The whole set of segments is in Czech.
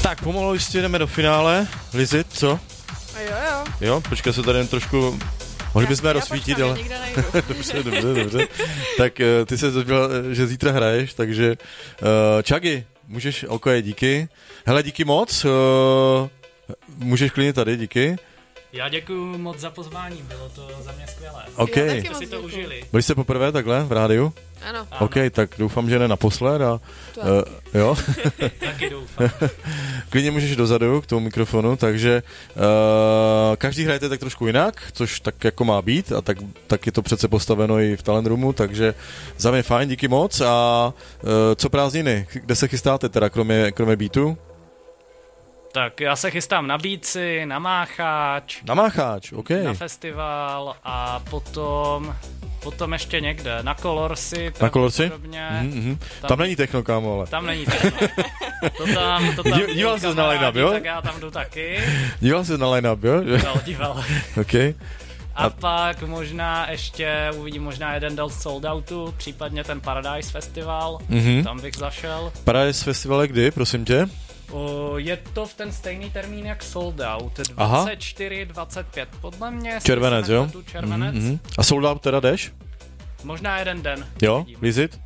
Tak pomalu jistě jdeme do finále. Lizi, co? Jo. Jo, počkej se tady jen trošku... Mohli bychom rozsvítit, ale... dobře. Tak ty se zazvěla, že zítra hraješ, takže... Čagi, můžeš... OK, díky. Hele, díky moc. Můžeš klidně tady, díky. Já děkuju moc za pozvání, bylo to za mě skvělé. OK. Jste si to užili. Byli jste poprvé takhle v rádiu? Ano. OK, tak doufám, že ne naposled a... jo? Taky doufám. Klidně můžeš dozadu k tomu mikrofonu, takže každý hrajete tak trošku jinak, což tak jako má být a tak je to přece postaveno i v Talent Roomu, takže za mě fajn, díky moc a co prázdniny? Kde se chystáte teda, kromě beatu? Tak já se chystám na Bíci, na Mácháč. Na Mácháč, OK. Na festival a potom ještě někde. Na Kolorsy. Na Kolorsy? Mm-hmm. Tam není techno, kámo, ale. Tam není techno. To tam díval jsi na line-up, jo? Tak já tam jdu taky. Díval jsi na line-up, jo? Díval. OK. A pak možná ještě uvidím možná jeden del sold outu, případně ten Paradise Festival. Mm-hmm. Tam bych zašel. Paradise Festival je kdy, prosím tě? Je to v ten stejný termín jak sold out. 24-25 podle mě. Červenec, jo? Červenec. Mm-hmm. A sold out teda jdeš? Možná jeden den. Jo, Lizit?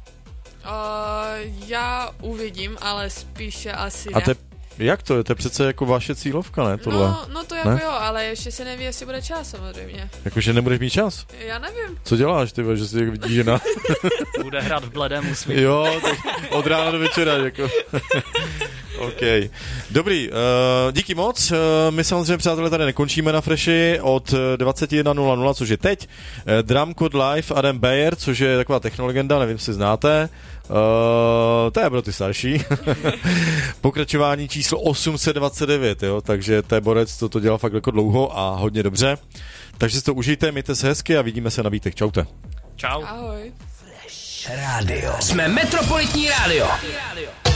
Já uvidím, ale spíše asi ne. Jak to je? To je přece jako vaše cílovka, ne? Tohle? No to jako ne? Jo, ale ještě se neví, jestli bude čas samozřejmě. Jakože nebudeš mít čas? Já nevím. Co děláš, ty, že si vidíš žena? Bude hrát v bledém úsvitu. Jo, tak od rána do večera, jako. OK. Dobrý, díky moc. My samozřejmě, přátelé, tady nekončíme na Freshi od 21:00, což je teď. Drum Code Live Adam Beyer, což je taková technolegenda, nevím, jestli znáte. To je pro ty starší. Pokračování číslo 829, jo, takže to je borec, to dělal fakt jako dlouho a hodně dobře. Takže si to užijte, mějte se hezky a vidíme se na Bítech. Čaute. Čau. Ahoj. Fresh Radio. Jsme Metropolitní rádio.